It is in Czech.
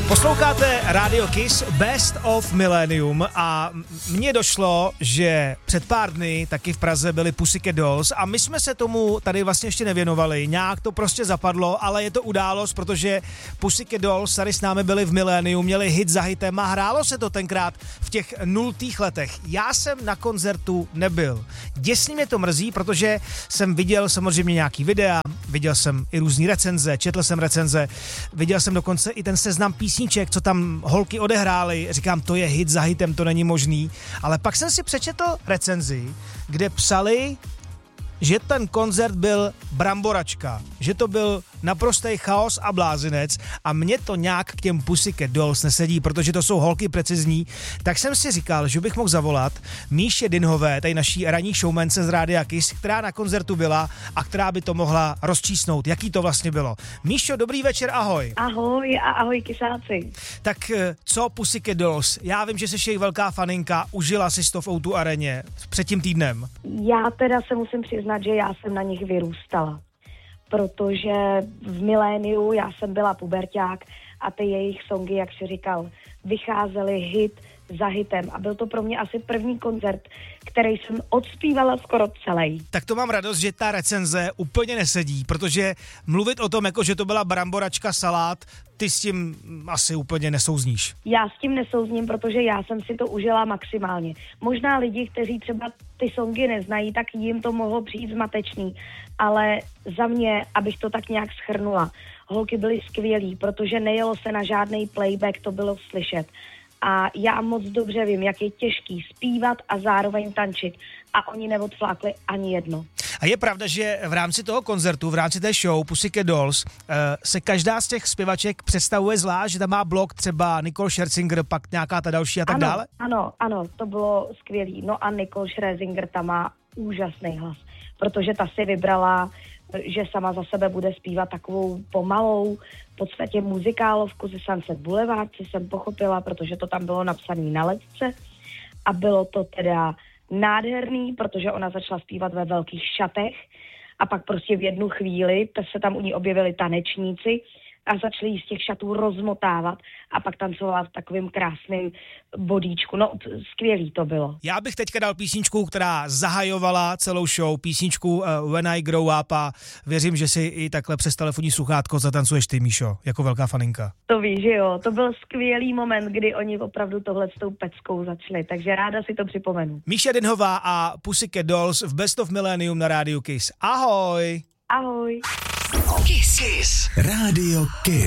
Posloucháte Radio Kiss Best of Millennium a mně došlo, že před pár dny taky v Praze byli Pussycat Dolls a my jsme se tomu tady vlastně ještě nevěnovali, nějak to prostě zapadlo, ale je to událost, protože Pussycat Dolls tady s námi byli v Millennium, měli hit za hitem a hrálo se to tenkrát v těch 0. letech. Já jsem na koncertu nebyl. Děsně mě to mrzí, protože jsem viděl samozřejmě nějaký videa, viděl jsem i různý recenze, četl jsem recenze, viděl jsem dokonce i ten seznam písniček, co tam holky odehrály. Říkám, to je hit za hitem, to není možný. Ale pak jsem si přečetl recenzi, kde psali, že ten koncert byl bramboračka, že to byl naprostý chaos a blázinec a mě to nějak k těm Pussycat Dolls nesedí, protože to jsou holky precizní, tak jsem si říkal, že bych mohl zavolat Míše Dinhové, tady naší ranní showmance z Rádia Kiss, která na koncertu byla a která by to mohla rozčísnout, jaký to vlastně bylo. Míšo, dobrý večer, ahoj. Ahoj a ahoj kysáci. Tak co Pussycat Dolls? Já vím, že jsi jejich velká faninka, užila si to v O2 areně před tím týdnem. Já teda se musím přiznat, že já jsem na nich vyrůstala, protože v miléniu já jsem byla puberťák a ty jejich songy, jak jsi říkal, vycházely hit za hitem a byl to pro mě asi první koncert, který jsem odspívala skoro celý. Tak to mám radost, že ta recenze úplně nesedí, protože mluvit o tom, jako že to byla bramboračka salát, ty s tím asi úplně nesouzníš. Já s tím nesouzním, protože já jsem si to užila maximálně. Možná lidi, kteří třeba ty songy neznají, tak jim to mohlo přijít zmatečný, ale za mě, abych to tak nějak shrnula, holky byly skvělý, protože nejelo se na žádný playback, to bylo slyšet. A já moc dobře vím, jak je těžký zpívat a zároveň tančit. A oni neodflákli ani jedno. A je pravda, že v rámci toho koncertu, v rámci té show Pussycat Dolls, se každá z těch zpěvaček představuje zvlášť, že tam má blok třeba Nicole Scherzinger, pak nějaká ta další a tak dále? Ano, to bylo skvělý. No a Nicole Scherzinger tam má úžasný hlas, protože ta si vybrala, že sama za sebe bude zpívat takovou pomalou, v podstatě muzikálovku ze Sunset Boulevard, co jsem pochopila, protože to tam bylo napsané na ledce a bylo to teda nádherný, protože ona začala zpívat ve velkých šatech a pak prostě v jednu chvíli se tam u ní objevili tanečníci a začali jí z těch šatů rozmotávat a pak tancovala v takovým krásným bodíčku. No, skvělý to bylo. Já bych teďka dal písničku, která zahajovala celou show, písničku When I Grow Up a věřím, že si i takhle přes telefonní sluchátko zatancuješ ty, Míšo, jako velká faninka. To víš, že jo, to byl skvělý moment, kdy oni opravdu tohle s tou peckou začali, takže ráda si to připomenu. Míša Dinhová a Pussycat Dolls v Best of Millennium na Rádiu Kiss. Ahoj! Ahoj! Kiss. Rádio Kiss.